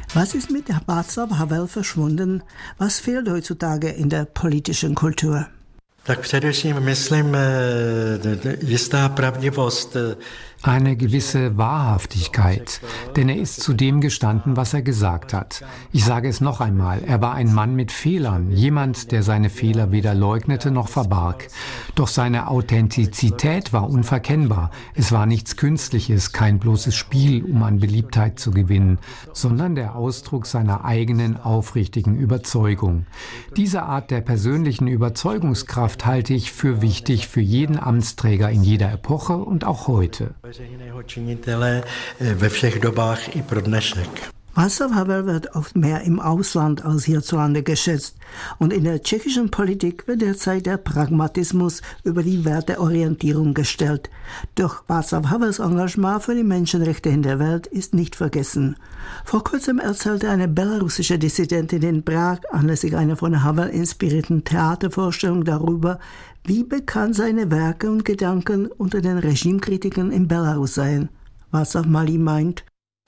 Was ist mit Václav Havel verschwunden? Was fehlt heutzutage in der politischen Kultur? Tak především myslím jistá pravdivost. Eine gewisse Wahrhaftigkeit, denn er ist zu dem gestanden, was er gesagt hat. Ich sage es noch einmal, er war ein Mann mit Fehlern, jemand, der seine Fehler weder leugnete noch verbarg. Doch seine Authentizität war unverkennbar. Es war nichts Künstliches, kein bloßes Spiel, um an Beliebtheit zu gewinnen, sondern der Ausdruck seiner eigenen aufrichtigen Überzeugung. Diese Art der persönlichen Überzeugungskraft halte ich für wichtig für jeden Amtsträger in jeder Epoche und auch heute. Václav Havel wird oft mehr im Ausland als hierzulande geschätzt. Und in der tschechischen Politik wird derzeit der Pragmatismus über die Werteorientierung gestellt. Doch Václav Havels Engagement für die Menschenrechte in der Welt ist nicht vergessen. Vor kurzem erzählte eine belarussische Dissidentin in Prag anlässlich einer von Havel inspirierten Theatervorstellung darüber, wie bekannt seine Werke und Gedanken unter den Regimekritikern in Belarus seien. Václav Malý meint: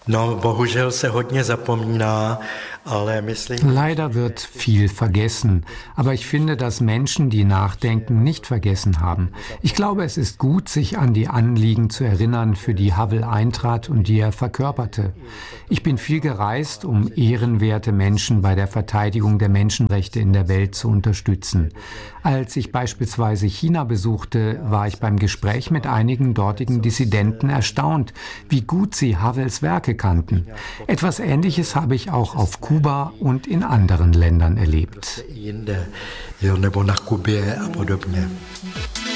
Leider wird viel vergessen, aber ich finde, dass Menschen, die nachdenken, nicht vergessen haben. Ich glaube, es ist gut, sich an die Anliegen zu erinnern, für die Havel eintrat und die er verkörperte. Ich bin viel gereist, um ehrenwerte Menschen bei der Verteidigung der Menschenrechte in der Welt zu unterstützen. Als ich beispielsweise China besuchte, war ich beim Gespräch mit einigen dortigen Dissidenten erstaunt, wie gut sie Havels Werke kannten. Etwas Ähnliches habe ich auch auf Kuba und in anderen Ländern erlebt.